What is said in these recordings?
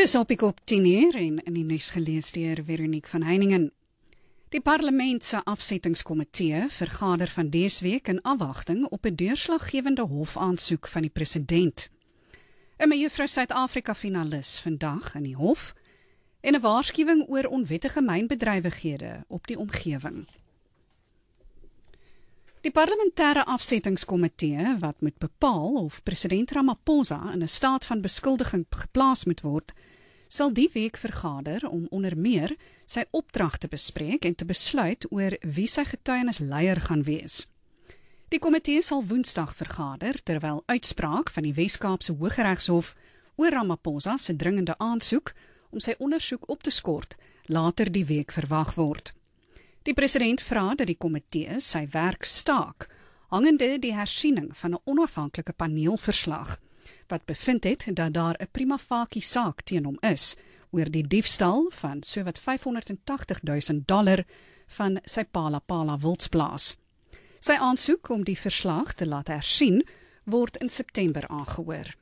Dis op die kop 10:00 en in die nuus gelees deur Veronique van Heiningen. Die parlement se afsettingskomitee vergader van dese week in afwagting op 'n deurslaggewende hofaansoek van die president. 'n Mevrou Suid-Afrika finalis vandag in die hof en 'n waarskuwing oor onwettige mynbedrywighede op die omgewing. Die parlementêre afsettingskomitee, wat moet bepaal of president Ramaphosa in 'n staat van beskuldiging geplaas moet word, sal die week vergader om onder meer sy opdrag te bespreek en te besluit oor wie sy getuienisleier gaan wees. Die komitee sal Woensdag vergader, terwyl uitspraak van die Wes-Kaapse Hooggeregshof oor Ramaphosa se dringende aansoek om sy ondersoek op te skort later die week verwag word. Die president vra dat die komitee sy werk staak, hangende die hersiening van 'n onafhanklike paneelverslag, wat bevind het dat daar 'n prima facie saak teen hom is oor die diefstal van sowat $580,000 van sy Pala wildsplaas. Sy aansoek om die verslag te laat hersien word in September aangehoor.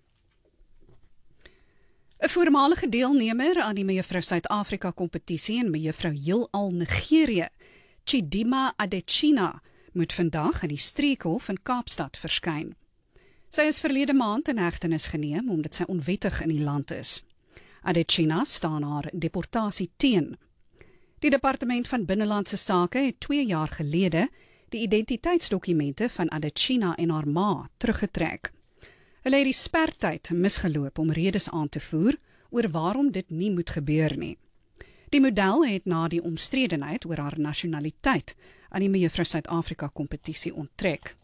'n voormalige deelnemer aan die Mevrou Suid-Afrika kompetisie en Mevrou Heelal Nigerië, Chidima Adetshina, moet vandag in die Streekhof in Kaapstad verskyn. Sy is verlede maand in hegtenis geneem omdat sy onwettig in die land is. Adetshina staan haar deportasie teen. Die Departement van Binnelandse Sake het 2 jaar gelede die identiteitsdokumente van Adetshina en haar ma teruggetrek. Hulle het die spertyd misgeloop om redes aan te voer oor waarom dit nie moet gebeur nie. Die model het na die omstredenheid oor haar nasionaliteit aan die Mevrou Suid-Afrika kompetisie onttrek.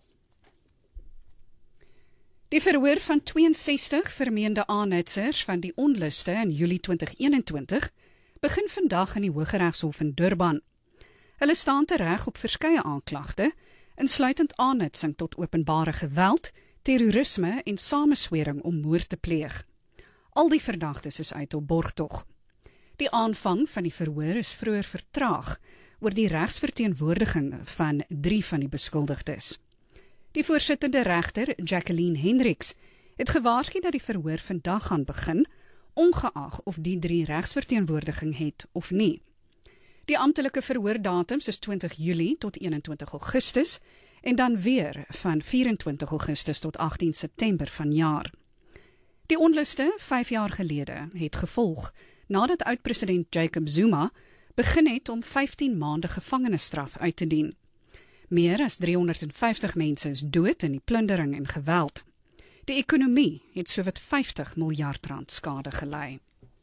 Die verhoor van 62 vermeende aanhitsers van die onluste in Julie 2021 begin vandag in die Hooggeregshof in Durban. Hulle staan tereg op verskeie aanklagte, insluitend aanhitsing tot openbare geweld, terrorisme en sameswering om moord te pleeg. Al die verdagtes is uit op borgtog. Die aanvang van die verhoor is vroeër vertraag oor die regsverteenwoordiging van 3 van die beskuldigdes. Die voorsittende regter, Jacqueline Hendricks, het gewaarsku dat die verhoor vandag gaan begin, ongeag of die 3 regsverteenwoordiging het of nie. Die amptelike verhoordatums is 20 Julie tot 21 Augustus en dan weer van 24 Augustus tot 18 September vanjaar. Die onluste 5 jaar gelede het gevolg nadat oud-president Jacob Zuma begin het om 15 maande gevangenisstraf uit te dien. Meer as 350 mense is dood in die plundering en geweld. Die ekonomie het sowat R50 miljard skade gelei.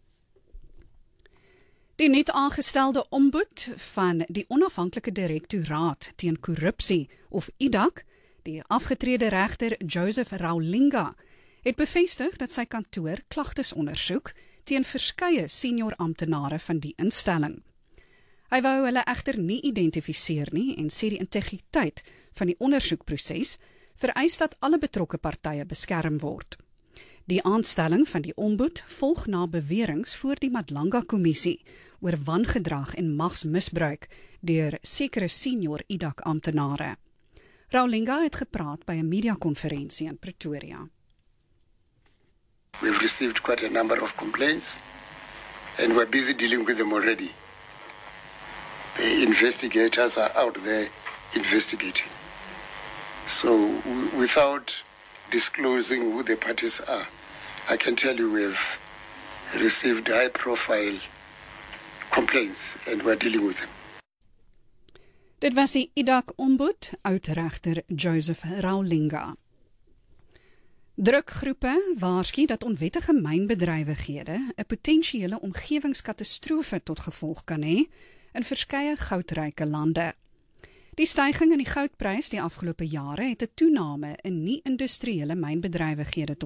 Die nuut aangestelde ombud van die Onafhanklike Direktoraat teen Korrupsie, of IDAK, die afgetrede regter Joseph Raulinga, het bevestig dat sy kantoor klagtes ondersoek teen verskeie senior amptenare van die instelling. Hy wou hulle egter nie identifiseer nie en sê die integriteit van die ondersoekproses vereis dat alle betrokke partye beskerm word. Die aanstelling van die ombud volg na beweringe voor die Madlanga-kommissie oor wangedrag en magsmisbruik deur sekere senior IDAK-amptenare. Raulinga het gepraat by 'n mediakonferensie in Pretoria. We've received quite a number of complaints and we're busy dealing with them already. The investigators are out there investigating. So without disclosing who the parties are, I can tell you we've received high-profile complaints and we're dealing with them. Dit was die IDAK-ombud, oud-regter Joseph Raulinga. Drukgroepe waarsku dat onwettige mynbedrywighede 'n potensiële omgewingskatastrofe tot gevolg kan hê in verskeie goudryke lande. Die stygings in die goudprys die afgelope jare het 'n toename in nie-industriële mynbedrywighede